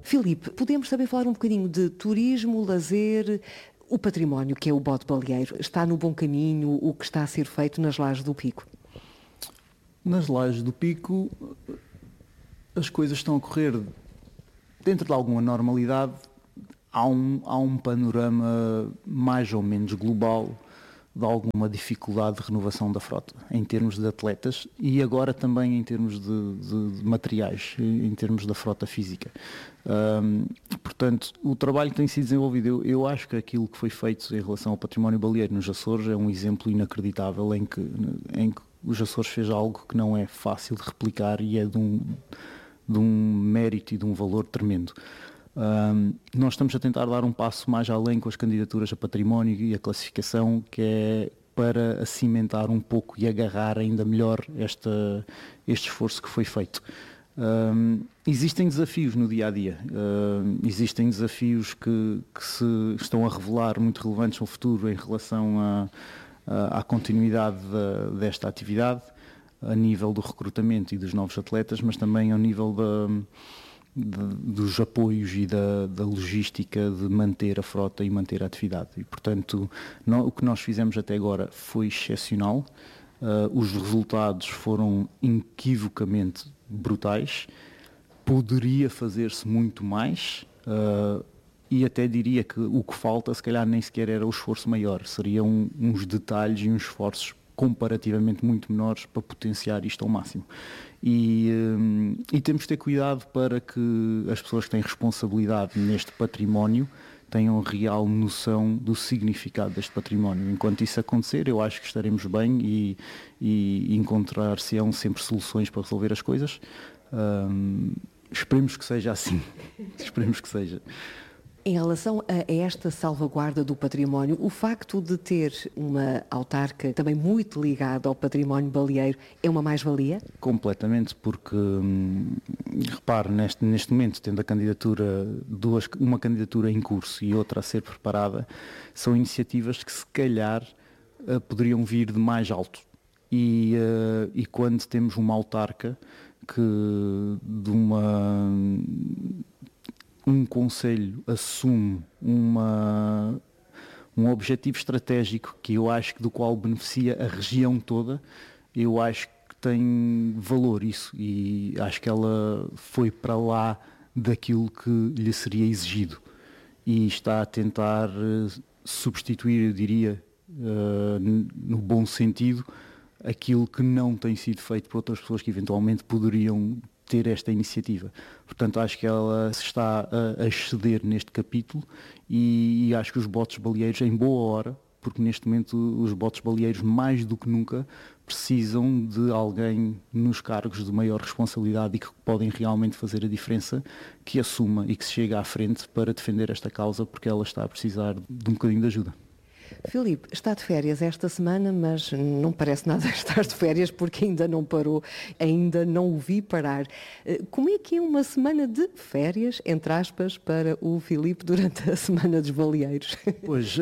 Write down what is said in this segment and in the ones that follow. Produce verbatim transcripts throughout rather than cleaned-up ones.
Filipe, podemos também falar um bocadinho de turismo, lazer, o património que é o bote baleeiro. Está no bom caminho o que está a ser feito nas Lajes do Pico? Nas Lajes do Pico as coisas estão a correr dentro de alguma normalidade. Há um, há um panorama mais ou menos global de alguma dificuldade de renovação da frota, em termos de atletas e agora também em termos de, de, de materiais, em termos da frota física. Um, portanto, o trabalho que tem sido desenvolvido, eu, eu acho que aquilo que foi feito em relação ao património baleeiro nos Açores é um exemplo inacreditável em que, em que os Açores fez algo que não é fácil de replicar e é de um, de um mérito e de um valor tremendo. Um, nós estamos a tentar dar um passo mais além com as candidaturas a património e a classificação, que é para cimentar um pouco e agarrar ainda melhor esta, este esforço que foi feito. Um, existem desafios no dia-a-dia, um, existem desafios que, que se estão a revelar muito relevantes no futuro em relação a, a, à continuidade da, desta atividade, a nível do recrutamento e dos novos atletas, mas também ao nível da De, dos apoios e da, da logística de manter a frota e manter a atividade. E, portanto, não, o que nós fizemos até agora foi excepcional. Uh, os resultados foram inequivocamente brutais. Poderia fazer-se muito mais uh, e até diria que o que falta, se calhar, nem sequer era o esforço maior. Seriam um, uns detalhes e uns esforços comparativamente muito menores para potenciar isto ao máximo. E, um, e temos de ter cuidado para que as pessoas que têm responsabilidade neste património tenham real noção do significado deste património. Enquanto isso acontecer, eu acho que estaremos bem e, e encontrar-se-ão sempre soluções para resolver as coisas. Um, esperemos que seja assim. Esperemos que seja. Em relação a esta salvaguarda do património, o facto de ter uma autarca também muito ligada ao património baleeiro é uma mais-valia? Completamente, porque, hum, repare, neste, neste momento, tendo a candidatura, duas, uma candidatura em curso e outra a ser preparada, são iniciativas que se calhar uh, poderiam vir de mais alto. E, uh, e quando temos uma autarca que de uma... um conselho assume uma, um objetivo estratégico que eu acho que do qual beneficia a região toda, eu acho que tem valor isso e acho que ela foi para lá daquilo que lhe seria exigido e está a tentar substituir, eu diria, uh, no bom sentido, aquilo que não tem sido feito por outras pessoas que eventualmente poderiam ter esta iniciativa. Portanto, acho que ela se está a exceder neste capítulo e, e acho que os botes baleeiros, em boa hora, porque neste momento os botes baleeiros, mais do que nunca, precisam de alguém nos cargos de maior responsabilidade e que podem realmente fazer a diferença, que assuma e que se chegue à frente para defender esta causa, porque ela está a precisar de um bocadinho de ajuda. Filipe, está de férias esta semana, mas não parece nada estar de férias porque ainda não parou, ainda não o vi parar. Como é que é uma semana de férias, entre aspas, para o Filipe durante a Semana dos Baleeiros? Pois,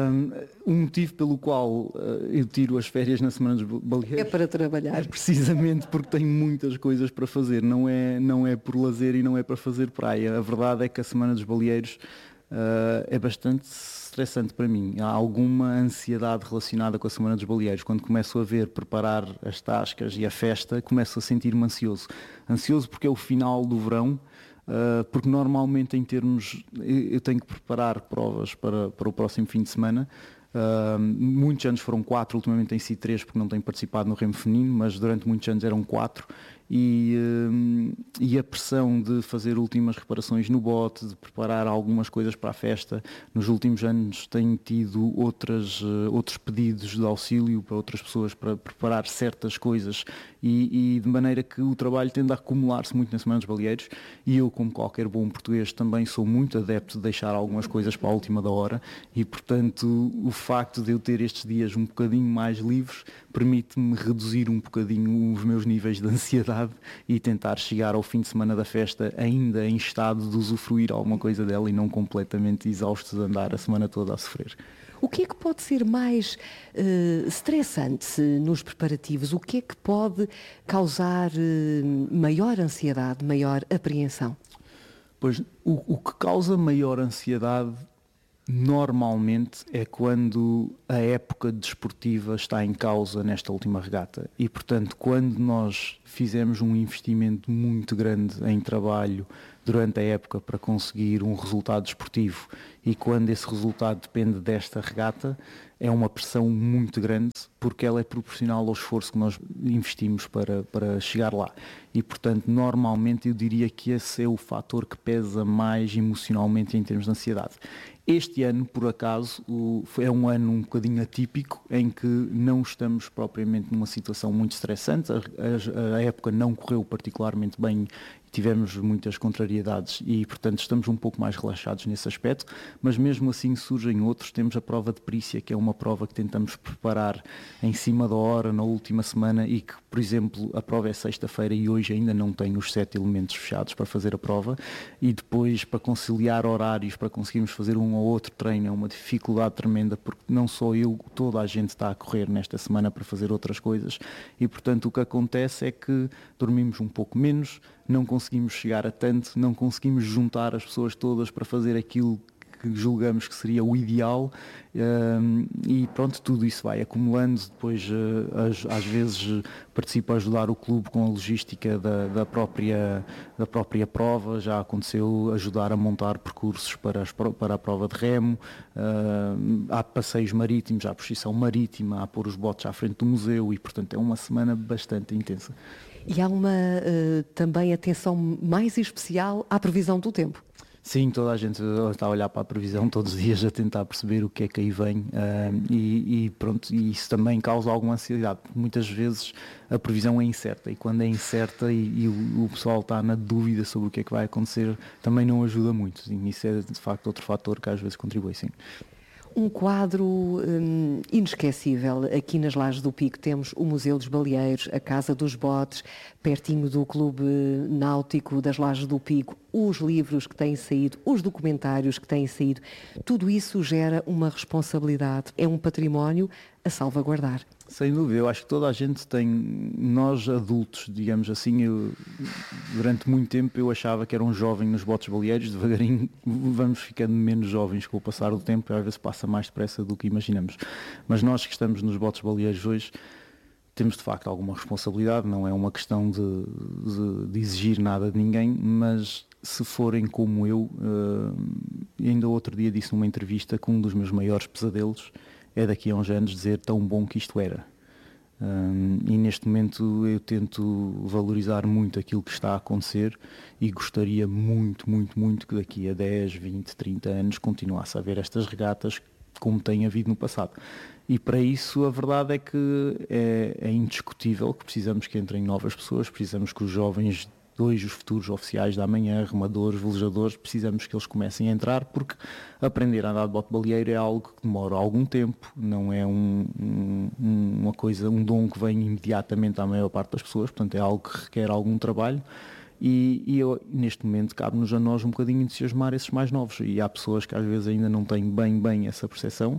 um motivo pelo qual eu tiro as férias na Semana dos Baleeiros... É para trabalhar. É precisamente porque tenho muitas coisas para fazer, não é, não é por lazer e não é para fazer praia. A verdade é que a Semana dos Baleeiros uh, é bastante estressante para mim. Há alguma ansiedade relacionada com a Semana dos Baleeiros. Quando começo a ver preparar as tascas e a festa, começo a sentir-me ansioso. Ansioso porque é o final do verão, uh, porque normalmente em termos... Eu tenho que preparar provas para, para o próximo fim de semana. Uh, muitos anos foram quatro, ultimamente tem sido três porque não tenho participado no remo feminino, mas durante muitos anos eram quatro. E, uh, e a pressão de fazer últimas reparações no bote, de preparar algumas coisas para a festa. Nos últimos anos tenho tido outras, uh, outros pedidos de auxílio para outras pessoas para preparar certas coisas e, e de maneira que o trabalho tende a acumular-se muito na Semana dos Baleeiros e eu, como qualquer bom português, também sou muito adepto de deixar algumas coisas para a última da hora e, portanto, o facto de eu ter estes dias um bocadinho mais livres permite-me reduzir um bocadinho os meus níveis de ansiedade e tentar chegar ao fim de semana da festa ainda em estado de usufruir alguma coisa dela e não completamente exausto de andar a semana toda a sofrer. O que é que pode ser mais uh, estressante nos preparativos? O que é que pode causar uh, maior ansiedade, maior apreensão? Pois, o, o que causa maior ansiedade normalmente é quando a época desportiva está em causa nesta última regata e, portanto, quando nós fizemos um investimento muito grande em trabalho durante a época para conseguir um resultado desportivo e quando esse resultado depende desta regata, é uma pressão muito grande porque ela é proporcional ao esforço que nós investimos para, para chegar lá. E, portanto, normalmente eu diria que esse é o fator que pesa mais emocionalmente em termos de ansiedade. Este ano, por acaso, o, é um ano um bocadinho atípico, em que não estamos propriamente numa situação muito estressante, a, a, a época não correu particularmente bem, tivemos muitas contrariedades e, portanto, estamos um pouco mais relaxados nesse aspecto, mas mesmo assim surgem outros. Temos a prova de perícia, que é uma prova que tentamos preparar em cima da hora, na última semana, e que, por exemplo, a prova é sexta-feira e hoje ainda não tenho os sete elementos fechados para fazer a prova, e depois, para conciliar horários, para conseguirmos fazer um ou outro treino, é uma dificuldade tremenda, porque não só eu, toda a gente está a correr nesta semana para fazer outras coisas, e, portanto, o que acontece é que dormimos um pouco menos, não conseguimos chegar a tanto, não conseguimos juntar as pessoas todas para fazer aquilo que julgamos que seria o ideal, um, e pronto, tudo isso vai acumulando. Depois uh, às vezes participo a ajudar o clube com a logística da, da, própria, da própria prova. Já aconteceu ajudar a montar percursos para, as, para a prova de remo, uh, há passeios marítimos, há posição marítima, há pôr os botes à frente do museu e, portanto, é uma semana bastante intensa. E há uma uh, também atenção mais especial à previsão do tempo. Sim, toda a gente está a olhar para a previsão todos os dias a tentar perceber o que é que aí vem, uh, e, e pronto, e isso também causa alguma ansiedade, porque muitas vezes a previsão é incerta e quando é incerta e, e o, o pessoal está na dúvida sobre o que é que vai acontecer, também não ajuda muito. Sim, isso é de facto outro fator que às vezes contribui, sim. Um quadro hum, inesquecível. Aqui nas Lajes do Pico temos o Museu dos Baleeiros, a Casa dos Botes, pertinho do Clube Náutico das Lajes do Pico, os livros que têm saído, os documentários que têm saído. Tudo isso gera uma responsabilidade. É um património a salvaguardar. Sem dúvida, eu acho que toda a gente tem, nós adultos, digamos assim, eu, durante muito tempo eu achava que era um jovem nos botes baleeiros, devagarinho vamos ficando menos jovens com o passar do tempo, às vezes passa mais depressa do que imaginamos. Mas nós que estamos nos botes baleeiros hoje, temos de facto alguma responsabilidade, não é uma questão de, de, de exigir nada de ninguém, mas se forem como eu, uh, ainda outro dia disse numa entrevista que um dos meus maiores pesadelos é daqui a uns anos dizer tão bom que isto era. Um, e neste momento eu tento valorizar muito aquilo que está a acontecer e gostaria muito, muito, muito que daqui a dez, vinte, trinta anos continuasse a haver estas regatas como tem havido no passado. E para isso a verdade é que é, é indiscutível que precisamos que entrem novas pessoas, precisamos que os jovens dois, os futuros oficiais da manhã, remadores, velejadores, precisamos que eles comecem a entrar, porque aprender a andar de bote baleeiro é algo que demora algum tempo, não é um, um, uma coisa, um dom que vem imediatamente à maior parte das pessoas, portanto é algo que requer algum trabalho. E, e eu, neste momento cabe-nos a nós um bocadinho entusiasmar esses mais novos, e há pessoas que às vezes ainda não têm bem bem essa percepção,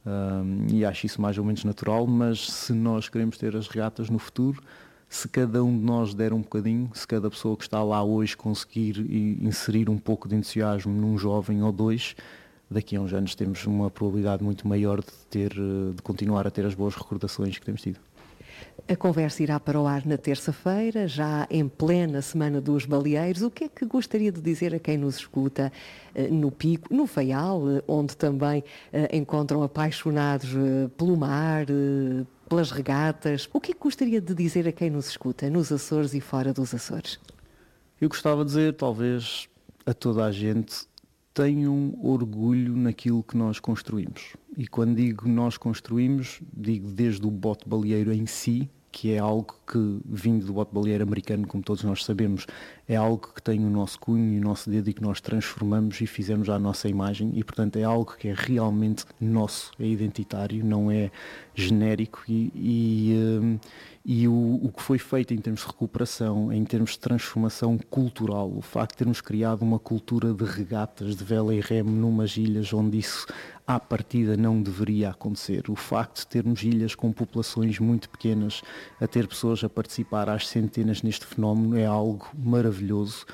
um, e acho isso mais ou menos natural, mas se nós queremos ter as regatas no futuro, se cada um de nós der um bocadinho, se cada pessoa que está lá hoje conseguir inserir um pouco de entusiasmo num jovem ou dois, daqui a uns anos temos uma probabilidade muito maior de, ter, de continuar a ter as boas recordações que temos tido. A conversa irá para o ar na terça-feira, já em plena Semana dos Baleeiros. O que é que gostaria de dizer a quem nos escuta no Pico, no Faial, onde também encontram apaixonados pelo mar, pelas regatas? O que é que gostaria de dizer a quem nos escuta, nos Açores e fora dos Açores? Eu gostava de dizer, talvez, a toda a gente, tenham orgulho naquilo que nós construímos. E quando digo nós construímos, digo desde o bote baleeiro em si, que é algo que, vindo do bote baleeiro americano, como todos nós sabemos, é algo que tem o nosso cunho e o nosso dedo e que nós transformamos e fizemos à nossa imagem, e portanto é algo que é realmente nosso, é identitário, não é genérico, e, e, um, e o, o que foi feito em termos de recuperação, em termos de transformação cultural, o facto de termos criado uma cultura de regatas, de vela e remo numas ilhas onde isso à partida não deveria acontecer, o facto de termos ilhas com populações muito pequenas, a ter pessoas a participar às centenas neste fenómeno é algo maravilhoso.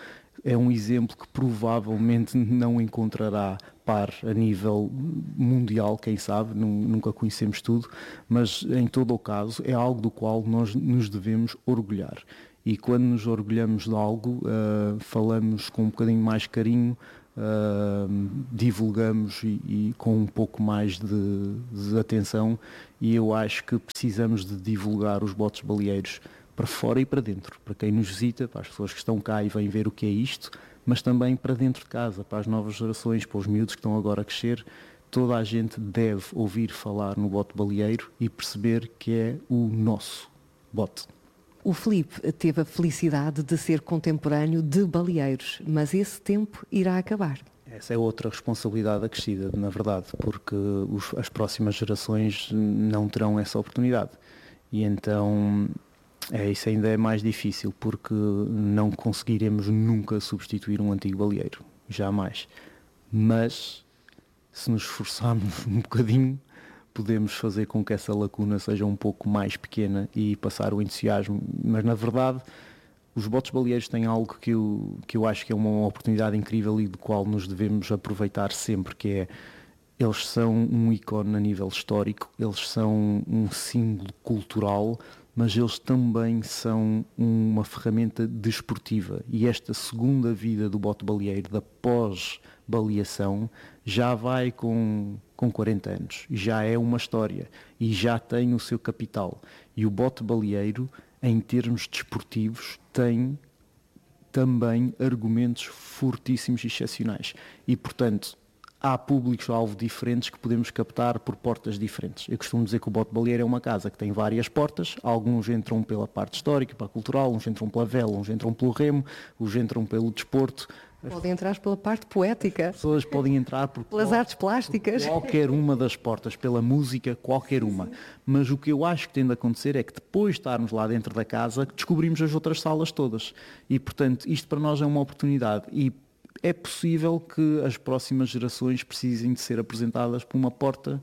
é um exemplo que provavelmente não encontrará par a nível mundial, quem sabe, nunca conhecemos tudo, mas em todo o caso é algo do qual nós nos devemos orgulhar. E quando nos orgulhamos de algo, uh, falamos com um bocadinho mais carinho, uh, divulgamos e, e com um pouco mais de, de atenção, e eu acho que precisamos de divulgar os botes baleeiros para fora e para dentro, para quem nos visita, para as pessoas que estão cá e vêm ver o que é isto, mas também para dentro de casa, para as novas gerações, para os miúdos que estão agora a crescer. Toda a gente deve ouvir falar no bote baleeiro e perceber que é o nosso bote. O Filipe teve a felicidade de ser contemporâneo de baleeiros, mas esse tempo irá acabar. Essa é outra responsabilidade acrescida, na verdade, porque os, as próximas gerações não terão essa oportunidade. E então é, isso ainda é mais difícil, porque não conseguiremos nunca substituir um antigo baleeiro, jamais. Mas, se nos esforçarmos um bocadinho, podemos fazer com que essa lacuna seja um pouco mais pequena e passar o entusiasmo. Mas, na verdade, os botes baleeiros têm algo que eu, que eu acho que é uma oportunidade incrível e do qual nos devemos aproveitar sempre, que é, eles são um ícone a nível histórico, eles são um símbolo cultural, mas eles também são uma ferramenta desportiva. E esta segunda vida do bote baleeiro, da pós-baleação, já vai com, com quarenta anos, já é uma história e já tem o seu capital. E o bote baleeiro, em termos desportivos, tem também argumentos fortíssimos e excepcionais. E, portanto, há públicos-alvo diferentes que podemos captar por portas diferentes. Eu costumo dizer que o bote baleeiro é uma casa que tem várias portas, alguns entram pela parte histórica, para a cultural, uns entram pela vela, uns entram pelo remo, uns entram pelo desporto. Podem entrar pela parte poética. As pessoas podem entrar por pelas qual, artes plásticas. Por qualquer uma das portas, pela música, qualquer uma. Mas o que eu acho que tem de acontecer é que depois de estarmos lá dentro da casa, descobrimos as outras salas todas. E, portanto, isto para nós é uma oportunidade. E é possível que as próximas gerações precisem de ser apresentadas por uma porta.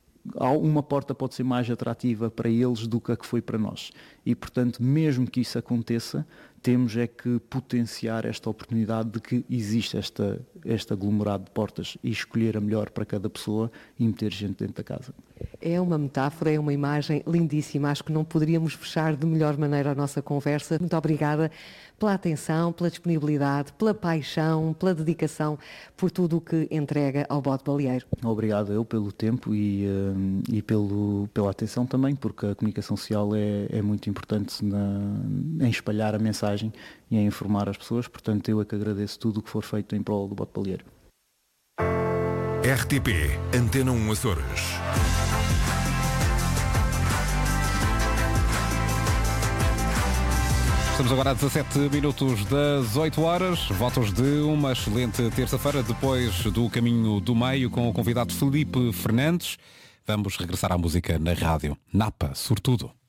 Uma porta pode ser mais atrativa para eles do que a que foi para nós. E, portanto, mesmo que isso aconteça, temos é que potenciar esta oportunidade de que existe esta, este aglomerado de portas e escolher a melhor para cada pessoa e meter gente dentro da casa. É uma metáfora, é uma imagem lindíssima. Acho que não poderíamos fechar de melhor maneira a nossa conversa. Muito obrigada pela atenção, pela disponibilidade, pela paixão, pela dedicação, por tudo o que entrega ao bote baleeiro. Obrigado eu pelo tempo e, uh, e pelo, pela atenção também, porque a comunicação social é, é muito importante na, em espalhar a mensagem e em informar as pessoas. Portanto, eu é que agradeço tudo o que for feito em prol do bote baleeiro. R T P Antena um Açores. Estamos agora a dezassete minutos das oito horas. Votos de uma excelente terça-feira, depois do Caminho do Meio, com o convidado Filipe Fernandes. Vamos regressar à música na rádio. Napa, sobretudo.